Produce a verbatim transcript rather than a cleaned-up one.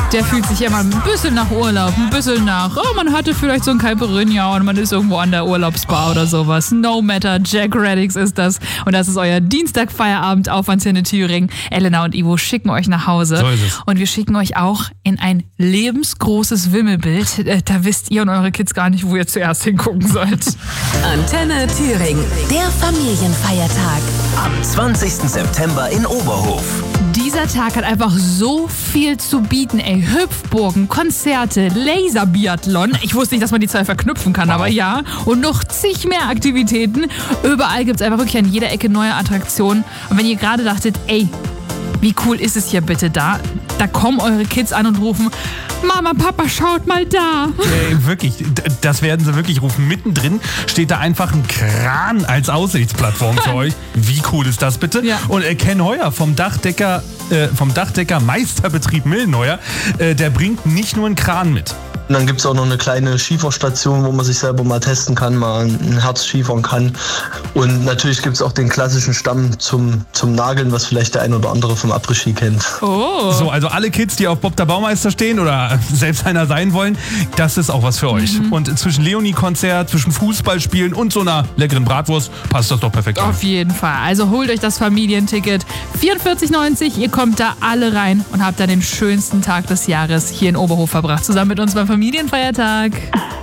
der fühlt sich immer ein bisschen nach Urlaub, ein bisschen nach, oh, man hatte vielleicht so ein Caipirinha und man ist irgendwo an der Urlaubsbar oder sowas. No matter, Jack Reddix ist das. Und das ist euer Dienstag-Feierabend auf Antenne Thüringen. Elena und Ivo schicken euch nach Hause. So ist es. Und wir schicken euch auch in ein lebensgroßes Wimmelbild. Da wisst ihr und eure Kids gar nicht, wo ihr zuerst hingucken sollt. Antenne Thüringen, der Familienfeiertag. Am zwanzigsten September in Oberhof. Dieser Tag hat einfach so viel zu bieten, ey. Hüpfburgen, Konzerte, Laserbiathlon. Ich wusste nicht, dass man die zwei verknüpfen kann, wow. aber ja. Und noch zig mehr Aktivitäten. Überall gibt es einfach wirklich an jeder Ecke neue Attraktionen. Und wenn ihr gerade dachtet, ey, wie cool ist es hier bitte da? Da kommen eure Kids an und rufen, Mama, Papa, schaut mal da. Ey, wirklich, das werden sie wirklich rufen. Mittendrin steht da einfach ein Kran als Aussichtsplattform für euch. Wie cool ist das bitte? Ja. Und äh, Ken Heuer vom Dachdecker, äh, vom Dachdecker Meisterbetrieb Millenheuer, äh, der bringt nicht nur einen Kran mit. Und dann gibt es auch noch eine kleine Schieferstation, wo man sich selber mal testen kann, mal ein Herz schiefern kann. Und natürlich gibt es auch den klassischen Stamm zum, zum Nageln, was vielleicht der ein oder andere vom Après-Ski kennt. Oh. So, also alle Kids, die auf Bob der Baumeister stehen oder selbst einer sein wollen, das ist auch was für euch. Mhm. Und zwischen Leonie-Konzert, zwischen Fußballspielen und so einer leckeren Bratwurst passt das doch perfekt an. Auf jeden Fall. Also holt euch das Familienticket. vierundvierzig neunzig, ihr kommt da alle rein und habt dann den schönsten Tag des Jahres hier in Oberhof verbracht. Zusammen mit uns beim Familienfeiertag.